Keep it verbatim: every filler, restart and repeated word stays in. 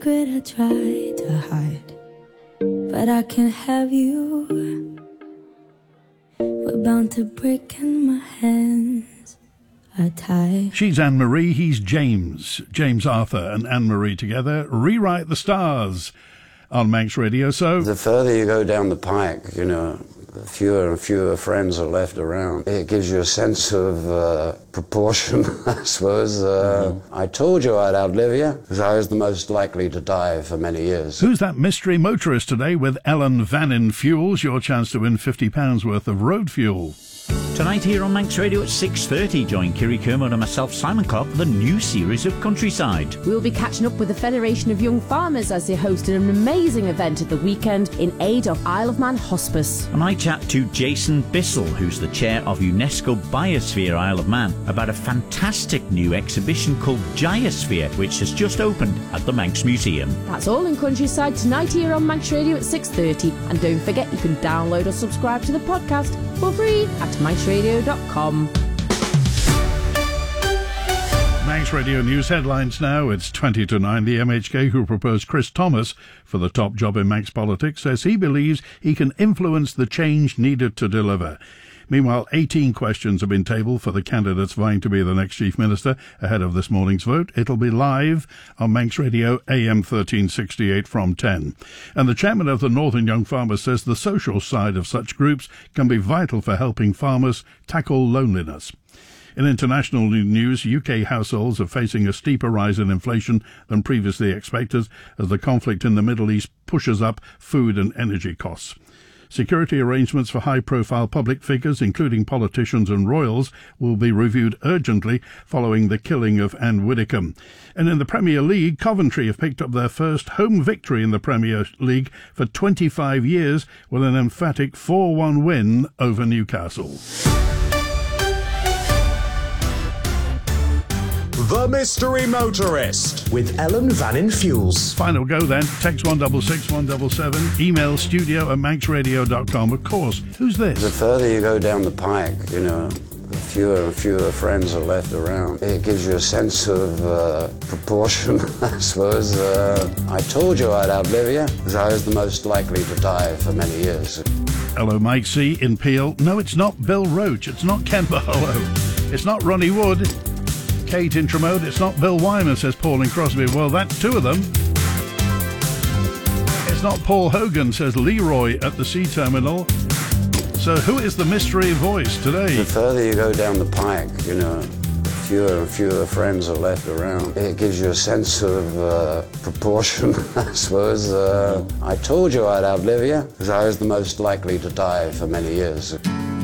secret I try to hide, but I can't have you. We're bound to break and my hands are tied. She's Anne-Marie, he's James. James Arthur and Anne-Marie together rewrite the stars on Manx Radio. So the further you go down the pike, you know, fewer and fewer friends are left around. It gives you a sense of uh, proportion, I suppose. Uh, mm-hmm. I told you I'd outlive you, because I was the most likely to die for many years. Who's that mystery motorist today with Ellen Vannin Fuels? Your chance to win fifty pounds worth of road fuel. Tonight here on Manx Radio at six thirty, join Kiri Kermode and myself, Simon Clark, for the new series of Countryside. We'll be catching up with the Federation of Young Farmers as they hosted an amazing event at the weekend in aid of Isle of Man Hospice. And I chat to Jason Bissell, who's the chair of UNESCO Biosphere Isle of Man, about a fantastic new exhibition called Giosphere, which has just opened at the Manx Museum. That's all in Countryside tonight here on Manx Radio at six thirty. And don't forget, you can download or subscribe to the podcast for free at manx radio dot com. Manx Radio News headlines now. It's twenty to nine. The M H K, who proposed Chris Thomas for the top job in Manx politics, says he believes he can influence the change needed to deliver. Meanwhile, eighteen questions have been tabled for the candidates vying to be the next Chief Minister ahead of this morning's vote. It'll be live on Manx Radio A M thirteen sixty-eight from ten. And the chairman of the Northern Young Farmers says the social side of such groups can be vital for helping farmers tackle loneliness. In international news, U K households are facing a steeper rise in inflation than previously expected as the conflict in the Middle East pushes up food and energy costs. Security arrangements for high-profile public figures, including politicians and royals, will be reviewed urgently following the killing of Anne Widdecombe. And in the Premier League, Coventry have picked up their first home victory in the Premier League for twenty-five years with an emphatic four one win over Newcastle. The Mystery Motorist with Ellen Vannin Fuels. Final go then. Text one six six one seven seven. Email studio at manx radio dot com. Of course. Who's this? The further you go down the pike, you know, the fewer and fewer friends are left around. It gives you a sense of uh, proportion, I suppose. Uh, I told you I'd outlive you, because I was the most likely to die for many years. Hello, Mike C. in Peel. No, it's not Bill Roach. It's not Ken Barlow. It's not Ronnie Wood. Kate in Tremode, it's not Bill Wyman, says Paul in Crosby. Well, that's two of them. It's not Paul Hogan, says Leroy at the Sea Terminal. So who is the mystery voice today? The further you go down the pike, you know, fewer and fewer friends are left around. It gives you a sense of uh, proportion, I suppose. Uh, I told you I'd outlive you, because I was the most likely to die for many years.